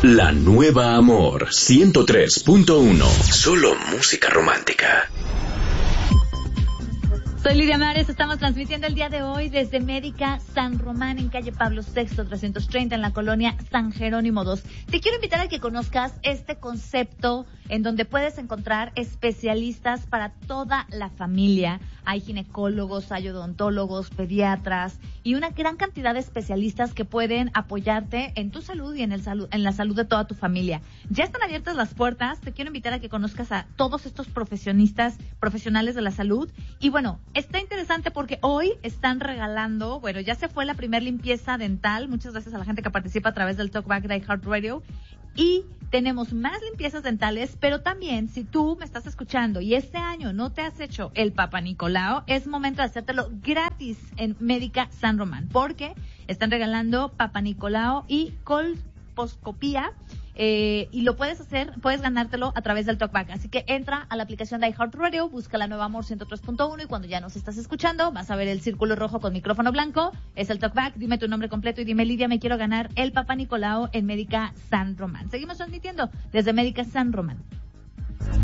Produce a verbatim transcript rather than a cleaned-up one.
La Nueva Amor ciento tres punto uno. Solo música romántica. Soy Lidia Mares, estamos transmitiendo el día de hoy desde Médica San Román, en calle Pablo sexto, trescientos treinta, en la colonia San Jerónimo dos. Te quiero invitar a que conozcas este concepto en donde puedes encontrar especialistas para toda la familia. Hay ginecólogos, hay odontólogos, pediatras y una gran cantidad de especialistas que pueden apoyarte en tu salud y en, el salud, en la salud de toda tu familia. Ya están abiertas las puertas, te quiero invitar a que conozcas a todos estos profesionistas, profesionales de la salud. Y bueno, está interesante porque hoy están regalando, bueno, ya se fue la primera limpieza dental, muchas gracias a la gente que participa a través del Talkback de iHeartRadio, y tenemos más limpiezas dentales, pero también si tú me estás escuchando y este año no te has hecho el Papa Nicolau, es momento de hacértelo gratis en Médica San Román, porque están regalando Papa Nicolau y colposcopía. Eh, y lo puedes hacer, puedes ganártelo a través del Talkback. Así que entra a la aplicación de iHeartRadio, busca La Nueva Amor ciento tres punto uno y cuando ya nos estás escuchando vas a ver el círculo rojo con micrófono blanco. Es el Talkback. Dime tu nombre completo y dime: Lidia, me quiero ganar el Papa Nicolau en Médica San Román. Seguimos transmitiendo desde Médica San Román.